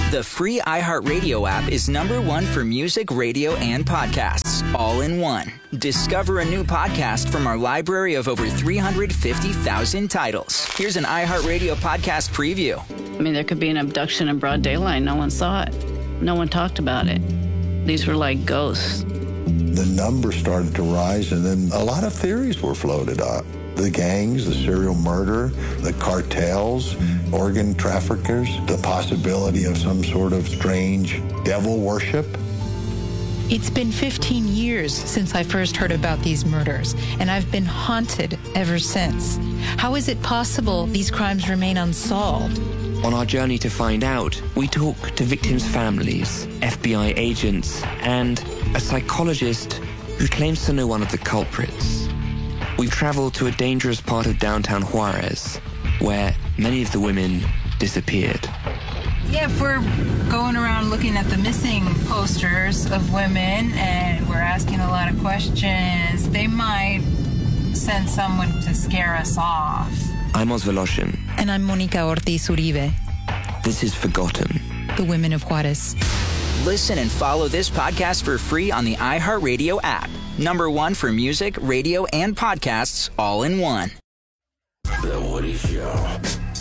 The free iHeartRadio app is #1 for music, radio, and podcasts, all in one. Discover a new podcast from our library of over 350,000 titles. Here's an iHeartRadio podcast preview. I mean, there could be an abduction in broad daylight. No one saw it. No one talked about it. These were like ghosts. The numbers started to rise, and then a lot of theories were floated up. The gangs, the serial murder, the cartels, organ traffickers, the possibility of some sort of strange devil worship. It's been 15 years since I first heard about these murders, and I've been haunted ever since. How is it possible these crimes remain unsolved? On our journey to find out, we talk to victims' families, FBI agents, and a psychologist who claims to know one of the culprits. We've traveled to a dangerous part of downtown Juarez, where many of the women disappeared. Yeah, if we're going around looking at the missing posters of women and we're asking a lot of questions, they might send someone to scare us off. I'm Oz Voloshin. And I'm Monica Ortiz Uribe. This is Forgotten. The Women of Juarez. Listen and follow this podcast for free on the iHeartRadio app. #1 for music, radio, and podcasts, all in one. The Woody Show.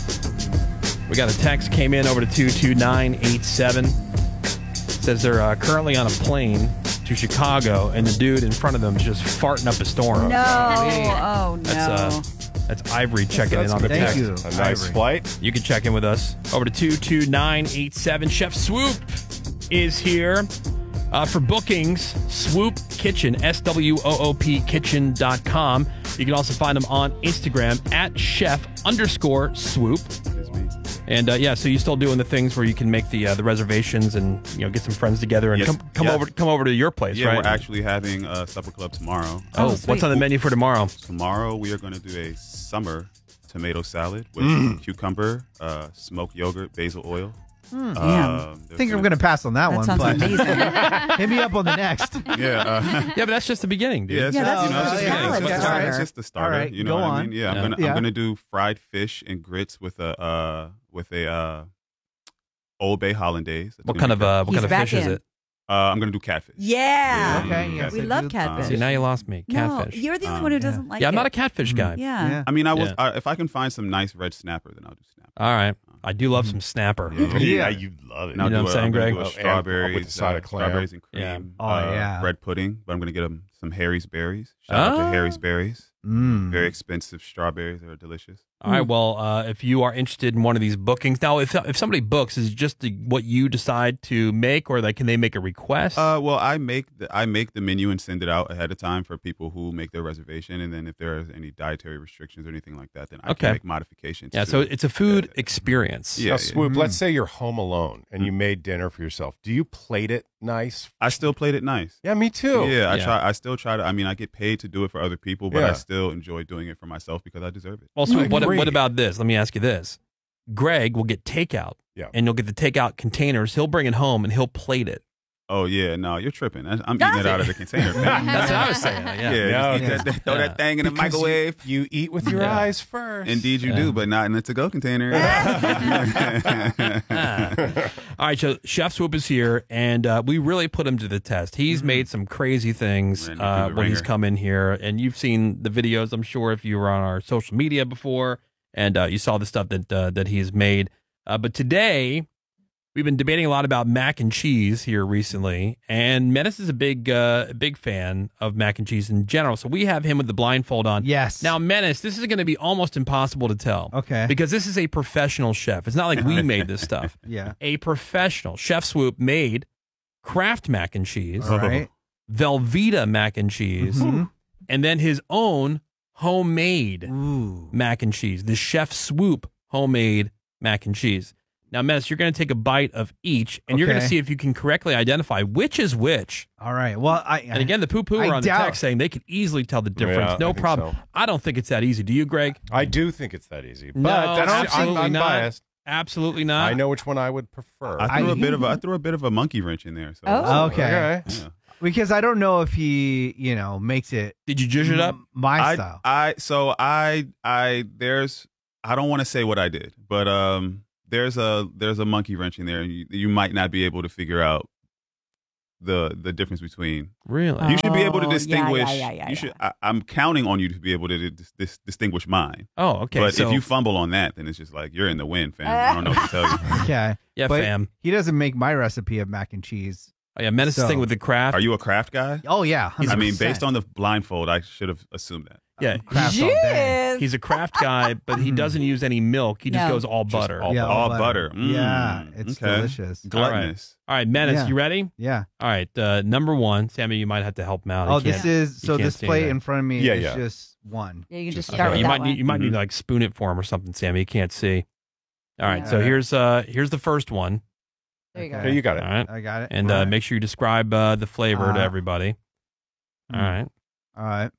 We got a text came in over to 22987. Says they're currently on a plane to Chicago, and the dude in front of them is just farting up a storm. No. Oh, no. That's Ivory checking in on the text. Thank you. A nice flight. You can check in with us. Over to 22987. Chef Swoop is here. For bookings, Swoop Kitchen, SWOOP kitchen.com. You can also find them on Instagram at chef_swoop. And so you're still doing the things where you can make the reservations and get some friends together and come over to your place, right? Yeah, we're actually having a supper club tomorrow. Oh, what's on the menu for tomorrow? Tomorrow we are going to do a summer tomato salad with cucumber, smoked yogurt, basil oil. I think I'm going to pass on that one. Sounds but amazing. hit me up on the next. Yeah, but that's just the beginning, dude. Yeah, it's just the starter. All right, you know go what on. I mean? Yeah, I'm gonna do fried fish and grits with a Old Bay hollandaise. What kind of fish is it? I'm gonna do catfish. Yeah. Okay. Yes, We I love do. catfish. See, now you lost me. Catfish. No, you're the only one who doesn't like it. I'm not a catfish guy. Yeah. I mean, if I can find some nice red snapper, then I'll do snapper. All right. I do love some snapper. Yeah, you love it. And You know what I'm saying, Greg? Strawberries with the side of clam. strawberries and cream. Yeah. Bread pudding. But I'm gonna get them some Harry's berries. Shout out to Harry's berries. Very expensive strawberries that are delicious. All right. Well, if you are interested in one of these bookings, now if somebody books, is it just what you decide to make, or can they make a request? Well, I make the menu and send it out ahead of time for people who make their reservation, and then if there are any dietary restrictions or anything like that, then I can make modifications. Yeah. So it's a food experience. Now, Swoop, let's say you're home alone and you made dinner for yourself. Do you plate it nice? I still plate it nice. Yeah, me too. Yeah, I still try to. I mean, I get paid to do it for other people, but I still enjoy doing it for myself because I deserve it. Well, so what about this? Let me ask you this. Greg will get takeout, and you'll get the takeout containers. He'll bring it home, and he'll plate it. Oh, yeah. No, you're tripping. I'm eating it out of the container. That's what I was saying. Throw that thing in the microwave. You eat with your eyes first. Indeed you do, but not in the to-go container. All right, so Chef Swoop is here, and we really put him to the test. He's made some crazy things when he's come in here, and you've seen the videos, I'm sure, if you were on our social media before, and you saw the stuff that he's made. But today, we've been debating a lot about mac and cheese here recently, and Menace is a big fan of mac and cheese in general. So we have him with the blindfold on. Yes. Now, Menace, this is going to be almost impossible to tell. Okay. Because this is a professional chef. It's not like we made this stuff. Yeah. A professional Chef Swoop made Kraft mac and cheese, All right. Velveeta mac and cheese, and then his own homemade mac and cheese. The Chef Swoop homemade mac and cheese. Now, Menace, you're going to take a bite of each, and you're going to see if you can correctly identify which is which. All right. Well, and again, the poo-poo are on the text saying they can easily tell the difference. Yeah, no I think problem. so. I don't think it's that easy. Do you, Greg? I do think it's that easy, but No, I'm unbiased. Absolutely not. I know which one I would prefer. I threw a bit of a monkey wrench in there. So. Oh. Okay. Yeah. Because I don't know if he, makes it. Did you zhuzh it up? My style. I don't want to say what I did, but there's a monkey wrench in there, and you might not be able to figure out the difference between. Really? You should be able to Oh, distinguish. yeah. You should. I'm counting on you to be able to distinguish mine. Oh, okay. But so, if you fumble on that, then it's just like you're in the win, fam. I don't know what to tell you. Okay. yeah, But fam. he doesn't make my recipe of mac and cheese. Oh, yeah, Menace's So- thing with the craft. Are you a craft guy? Oh yeah, 100%. I mean, based on the blindfold, I should have assumed that. Yeah, craft all day. Jeez. he's a craft guy, but he doesn't use any milk. He just No. goes all butter. all- Yeah, all butter. Yeah, it's okay. delicious. Gluttonous. All right, Menace, Yeah. you ready? Yeah. All right, number one, Sammy, you might have to help him out. Oh, He can't- this is you so. can't This see plate anything. in front of me Yeah, is yeah. just one. Yeah, you can just Okay, start with you that might one. need, you might need to like spoon it for him or something, Sammy. He can't see. All right, so Yeah. here's the first one. There you go. Okay, you got All it. right, I got it. and All right. make sure you describe the flavor to everybody. All right. All right.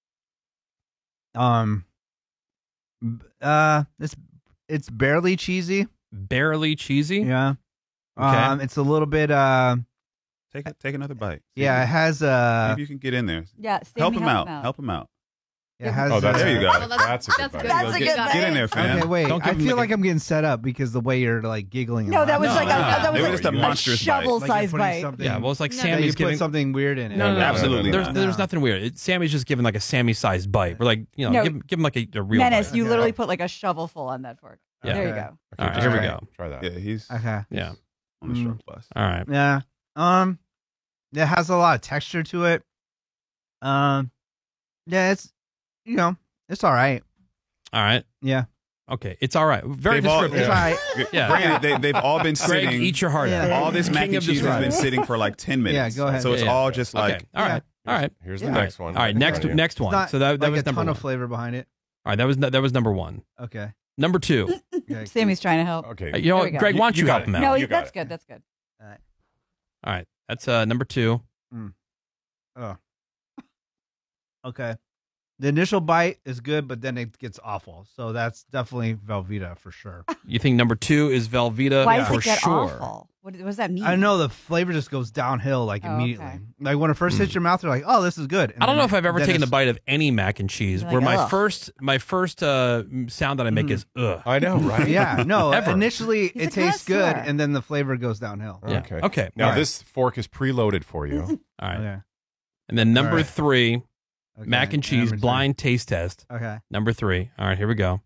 It's barely cheesy. Barely cheesy. Yeah. Okay. It's a little bit. Take another bite. See Yeah, if it has maybe you can get in there. Yeah, Help Sammy, him out. Help him out. It has. Oh, that's There you go. Well, That's a good bite. That's a good bite. Get in there, fam. Okay, wait. Don't I give him feel like like I'm getting set up because the way you're like giggling. a No, lot. that was No, like no, a no. that was It like was just a monstrous shovel bite. Like you're size putting bite. something- Yeah, well, it's like No, you Sammy's put giving. something weird in it. No, Absolutely There's, not. there's nothing weird. Sammy's just giving like a Sammy-sized bite. We're like, No. give him like a real Menace, bite. you Okay. literally put like a shovelful on that fork. Yeah. There you Okay. go. All right, just here we try go. it. Try that. Yeah, he's Okay. Yeah. on the struggle bus. All right. Yeah. It has a lot of texture to it. Yeah, it's it's all right. All right. Yeah. Okay. It's all right. Very They've all- descriptive. It's all right. Yeah. Granted, they've all been Greg, sitting. eat your heart Yeah. out. all this mac King and of cheese has been describe. sitting for like 10 minutes. Yeah, go ahead. So it's Yeah, all yeah. just Okay. like All right. All right. Here's the Yeah. next one. All right. Next Right here. next one. Not So that like was a number ton one. of flavor behind it. All right. That was number one. Okay. Number two. Okay. Sammy's trying to help. Okay. You know There what, we go. Greg? Why don't You you got help it. him out? No, You got that's it. good. That's good. All right. That's number two. Oh. Okay. The initial bite is good, but then it gets awful. So that's definitely Velveeta for sure. You think number two is Velveeta Why does for it get sure? awful? What does that mean? I know the flavor just goes downhill like Oh, immediately. okay. Like when it first hits your mouth, you're like, "Oh, this is good." And I don't know then if I've ever then taken a it's- bite of any mac and cheese You're where like, my ugh. first sound that I make is ugh. I know, right? Yeah, no. Ever. Initially, He's a it tastes good, connoisseur. and then the flavor goes downhill. Yeah. Okay. Okay. Now All right. this fork is preloaded for you. All right. Okay. And then number All right. three, Okay. mac and cheese Number three. blind taste test. Okay. Number three. All right, here we go.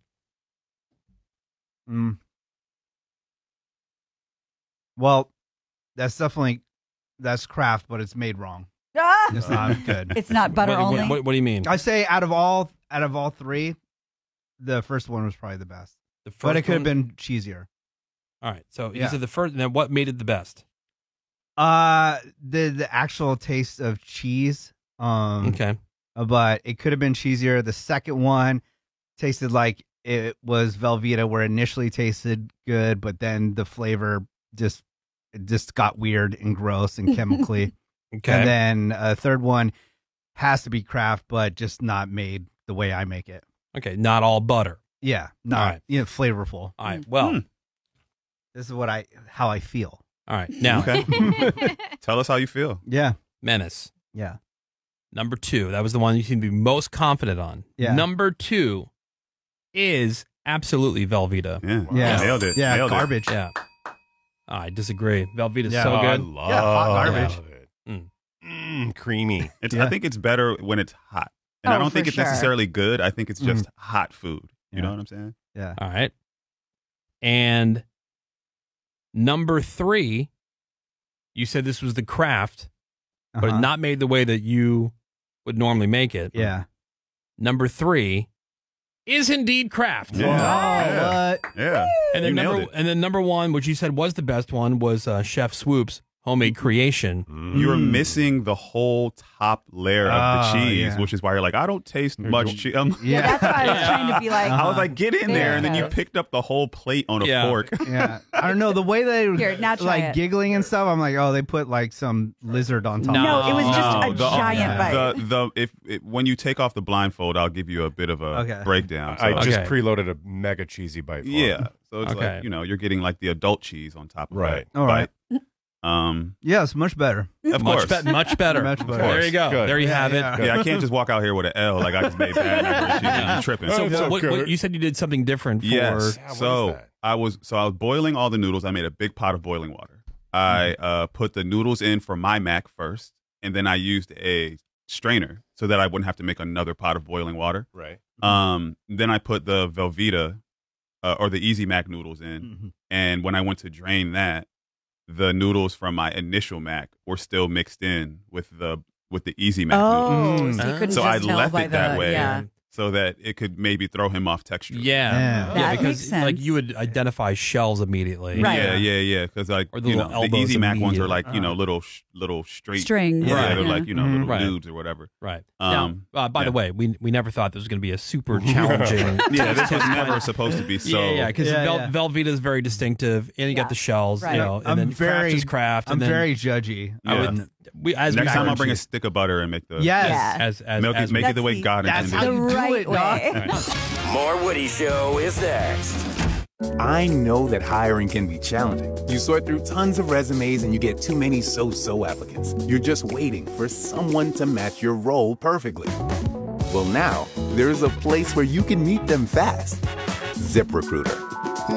Well, that's craft, but it's made wrong. Ah! It's not good. It's not butter what, only. What do you mean? I say out of all three, the first one was probably the best, The first but it could have one? been cheesier. All right. So you Yeah. said the first, and then what made it the best? The actual taste of cheese. Okay. But it could have been cheesier. The second one tasted like it was Velveeta, where it initially tasted good, but then the flavor just got weird and gross and chemically. Okay. And then a third one has to be craft, but just not made the way I make it. Okay. Not all butter. Yeah, not All right. flavorful. All right. Well. This is how I feel. All right. Now, Okay. Tell us how you feel. Yeah, Menace. yeah. Number two. That was the one you seem to be most confident on. Yeah. Number two is absolutely Velveeta. Yeah. Yeah. Nailed it. Yeah, Nailed garbage. Yeah. I disagree. Velveeta's Yeah. so Oh, I good. love Yeah, hot garbage. it. Creamy. I think it's better when it's hot. And I Oh, don't for think it's sure. necessarily good. I think it's just hot food. You Yeah. know what I'm saying? Yeah. All right. And number three, you said this was the craft, but Uh-huh. not made the way that you would normally make it. Yeah. Number three is indeed craft. Yeah. Oh, what? Yeah. And then You nailed number one, which you said was the best one, was Chef Swoop's homemade creation. You were missing the whole top layer of the Oh, cheese, yeah. which is why you're like, I don't taste much cheese. Yeah, that's why I was trying to be like. I was like, get in there, and then you There. picked up the whole plate on a Yeah. fork. Yeah. I don't know. The way they were Here, now try like it. giggling and stuff, I'm like, oh, they put like some lizard on top. No, it was just a the- giant bite. When you take off the blindfold, I'll give you a bit of a Okay. breakdown. I just Okay. preloaded a mega cheesy bite for yeah, him. so it's Okay. like you're getting like the adult cheese on top of Right. that All right. bite. Yes, much better. Of course. Much better. Much better. There you go. Good. There you have it. Yeah, I can't just walk out here with an L like I just made bad macaroni and cheese. Tripping. So what, you said you did something different for. Yes. Yeah, what So is that? I was boiling all the noodles. I made a big pot of boiling water. I put the noodles in for my mac first, and then I used a strainer so that I wouldn't have to make another pot of boiling water. Right. Then I put the Velveeta or the Easy Mac noodles in, and when I went to drain that, the noodles from my initial mac were still mixed in with the Easy Mac noodles. So you couldn't So I just tell left by it that the- way Yeah. so that it could maybe throw him off texture. Yeah, That because makes sense. like you would identify shells immediately. Right. Yeah. Because like Or the little the elbows Easy Mac ones are immediately. like little straight Strings. Yeah, Right. they're like little Right. dudes or whatever. Right. Now, By the way, we never thought this was going to be a super challenging. Yeah, this was never supposed to be so. Yeah, because Velveeta is very distinctive, and you got the shells, Right. you know, and I'm then very Kraft is Kraft. I'm and then very judgy. Yeah. as Next we time I'll heard bring a you- stick of butter and make the Yes. Yeah. make it the way That's God That's intended. how you do right it, dog. way. More Woody Show is next. I know that hiring can be challenging. You sort through tons of resumes and you get too many so-so applicants. You're just waiting for someone to match your role perfectly. Well, now, there's a place where you can meet them fast. ZipRecruiter.